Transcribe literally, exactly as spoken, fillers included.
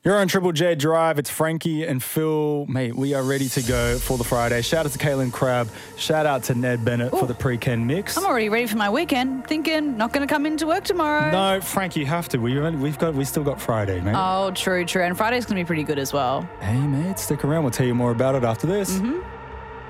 You're on Triple J Drive. It's Frankie and Phil. Mate, we are ready to go for the Friday. Shout out to Caitlin Crabb. Shout out to Ned Bennett Ooh. for the pre-Ken mix. I'm already ready for my weekend. Thinking not going to come into work tomorrow. No, Frankie, you have to. We, we've got, we still got Friday, mate. Oh, true, true. And Friday's going to be pretty good as well. Hey, mate, stick around. We'll tell you more about it after this. Mm-hmm.